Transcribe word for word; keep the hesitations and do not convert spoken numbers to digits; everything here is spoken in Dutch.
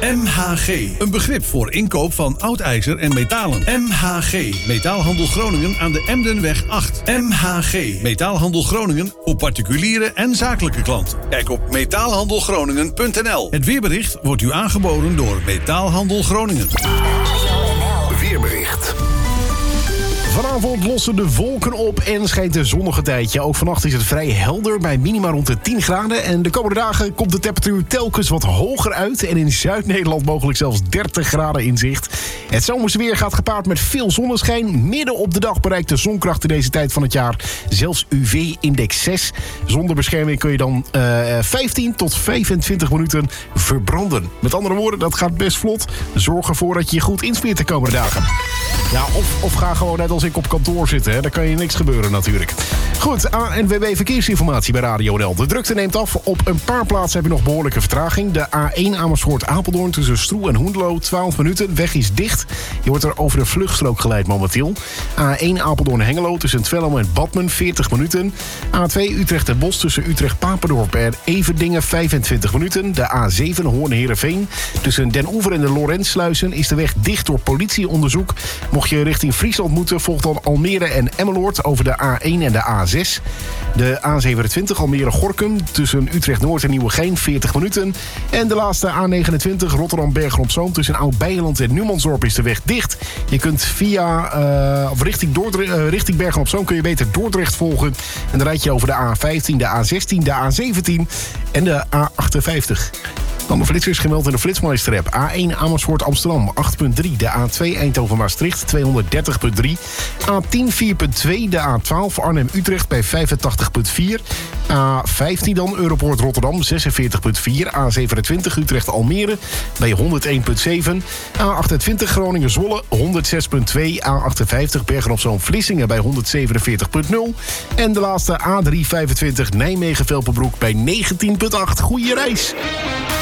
M H G, een begrip voor inkoop van oud ijzer en metalen. M H G, Metaalhandel Groningen aan de Emdenweg acht. M H G, Metaalhandel Groningen voor particuliere en zakelijke klanten. Kijk op metaalhandelgroningen punt n l. Het weerbericht wordt u aangeboden door Metaalhandel Groningen. Weerbericht. Vanavond lossen de wolken op en schijnt de zonnige tijdje. Ook vannacht is het vrij helder bij minima rond de tien graden. En de komende dagen komt de temperatuur telkens wat hoger uit. En in Zuid-Nederland mogelijk zelfs dertig graden in zicht. Het zomerse weer gaat gepaard met veel zonneschijn. Midden op de dag bereikt de zonkracht in deze tijd van het jaar zelfs U V-index zes. Zonder bescherming kun je dan uh, vijftien tot vijfentwintig minuten verbranden. Met andere woorden, dat gaat best vlot. Zorg ervoor dat je je goed inspeert de komende dagen. Ja, of, of ga gewoon net als ik op kantoor zitten. Hè. Daar kan je niks gebeuren natuurlijk. Goed, A N W B Verkeersinformatie bij Radio N L. De drukte neemt af. Op een paar plaatsen heb je nog behoorlijke vertraging. De A één Amersfoort-Apeldoorn tussen Stroe en Hoenderloo, twaalf minuten. Weg is dicht. Je wordt er over de vluchtstrook geleid momenteel. A één Apeldoorn-Hengelo tussen Twello en Badmen, veertig minuten. A twee Utrecht en Bos tussen Utrecht-Papendorp en Everdingen, vijfentwintig minuten. De A zeven Hoorn-Heerenveen tussen Den Oever en de Lorentsluizen is de weg dicht door politieonderzoek. Mocht je richting Friesland moeten, volgt dan Almere en Emmeloord over de A één en de A zes. De A zevenentwintig Almere-Gorkum tussen Utrecht-Noord en Nieuwegein, veertig minuten. En de laatste A negenentwintig Rotterdam-Bergen-op-Zoom tussen Oud-Beijerland en Numansdorp is de weg dicht. Je kunt via, uh, of richting, Dordrecht, uh, richting Bergen-op-Zoom kun je beter Dordrecht volgen. En dan rijd je over de A vijftien, de A zestien, de A zeventien en de A achtenvijftig. Dan de flitsers gemeld in de Flitsmeister-app. A één Amersfoort Amsterdam, acht komma drie. De A twee Eindhoven Maastricht, tweehonderddertig komma drie. A tien, vier komma twee. De A twaalf Arnhem Utrecht bij vijfentachtig komma vier. A vijftien dan Europoort Rotterdam, zesenveertig komma vier. A zevenentwintig Utrecht Almere bij honderdéén komma zeven. A achtentwintig Groningen Zwolle, honderdzes komma twee. A achtenvijftig Bergen-op-Zoom Vlissingen bij honderdzevenenveertig komma nul. En de laatste A driehonderdvijfentwintig Nijmegen Velpenbroek bij negentien komma acht. Goeie reis!